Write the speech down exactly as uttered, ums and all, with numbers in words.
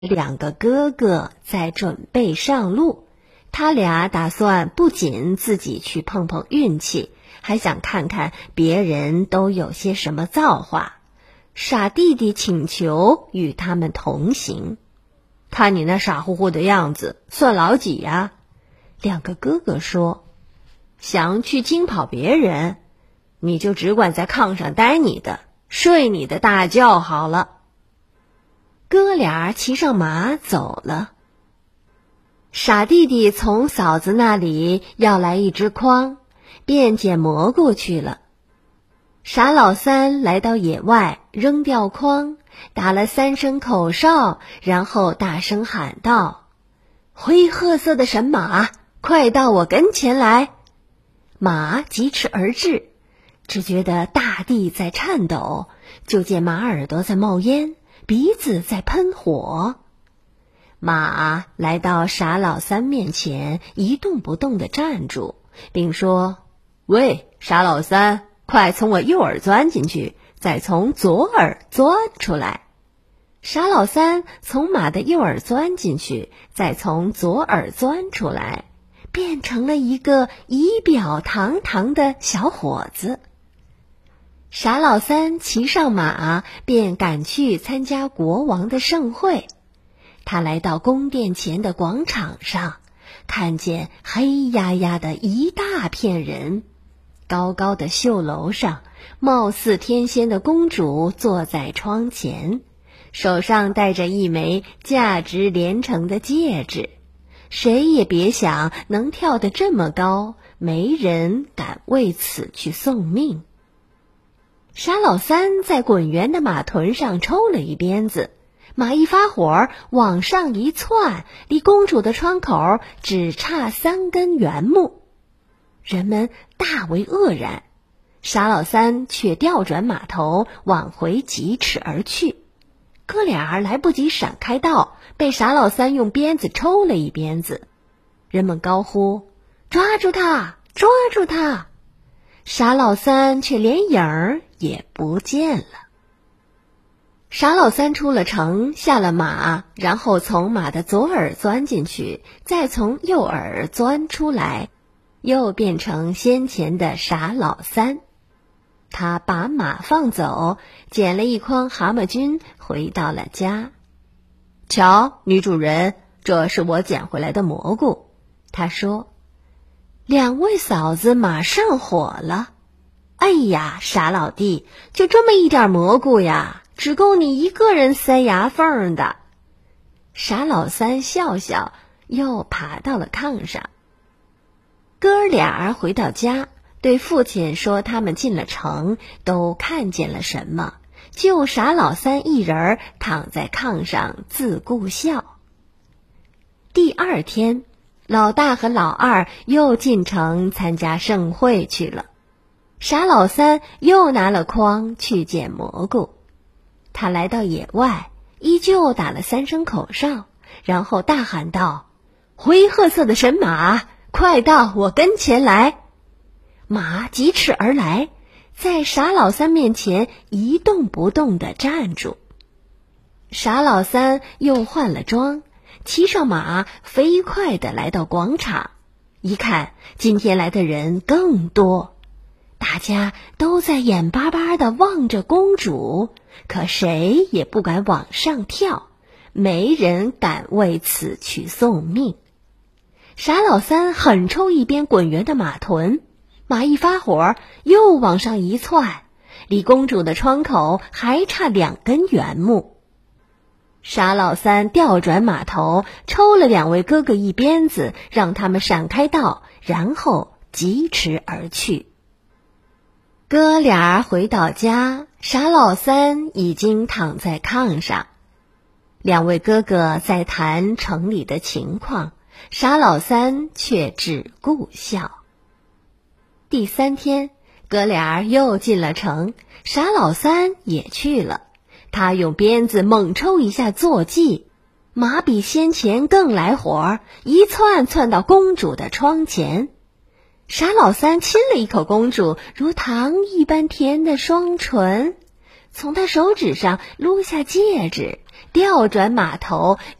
两个哥哥在准备上路，他俩打算不仅自己去碰碰运气，还想看看别人都有些什么造化。傻弟弟请求与他们同行。看你那傻乎乎的样子，算老几呀？两个哥哥说，想去惊跑别人，你就只管在炕上待你的，睡你的大觉好了。哥俩骑上马走了。傻弟弟从嫂子那里要来一只筐，便捡蘑菇去了。傻老三来到野外，扔掉筐，打了三声口哨，然后大声喊道：灰褐色的神马，快到我跟前来！马疾驰而至，只觉得大地在颤抖，就见马耳朵在冒烟，鼻子在喷火。马来到傻老三面前，一动不动地站住，并说：喂，傻老三，快从我右耳钻进去，再从左耳钻出来。傻老三从马的右耳钻进去，再从左耳钻出来，变成了一个仪表堂堂的小伙子。傻老三骑上马，便赶去参加国王的盛会。他来到宫殿前的广场上，看见黑压压的一大片人。高高的绣楼上，貌似天仙的公主坐在窗前，手上戴着一枚价值连城的戒指。谁也别想能跳得这么高，没人敢为此去送命。傻老三在滚圆的马臀上抽了一鞭子，马一发火，往上一窜，离公主的窗口只差三根圆木。人们大为愕然，傻老三却调转马头往回疾驰而去。哥俩来不及闪开道，被傻老三用鞭子抽了一鞭子。人们高呼：抓住他，抓住他！傻老三却连影儿也不见了。傻老三出了城，下了马，然后从马的左耳钻进去，再从右耳钻出来，又变成先前的傻老三。他把马放走，捡了一筐蛤蟆菌，回到了家。瞧，女主人，这是我捡回来的蘑菇。他说。两位嫂子马上火了。哎呀，傻老弟，就这么一点蘑菇呀，只够你一个人塞牙缝的。傻老三笑笑，又爬到了炕上。哥俩回到家，对父亲说他们进了城，都看见了什么，就傻老三一人躺在炕上自顾笑。第二天，老大和老二又进城参加盛会去了。傻老三又拿了筐去捡蘑菇。他来到野外，依旧打了三声口哨，然后大喊道：灰褐色的神马，快到我跟前来！马疾驰而来，在傻老三面前一动不动地站住。傻老三又换了装，骑上马，飞快地来到广场。一看，今天来的人更多，大家都在眼巴巴地望着公主，可谁也不敢往上跳，没人敢为此去送命。傻老三狠抽一鞭滚圆的马臀，马一发火，又往上一窜，离公主的窗口还差两根圆木。傻老三调转马头，抽了两位哥哥一鞭子，让他们闪开道，然后疾驰而去。哥俩回到家，傻老三已经躺在炕上。两位哥哥在谈城里的情况，傻老三却只顾笑。第三天，哥俩又进了城，傻老三也去了。他用鞭子猛抽一下坐骑，马比先前更来火，一窜窜到公主的窗前。傻老三亲了一口公主如糖一般甜的双唇，从她手指上撸下戒指， 调转马头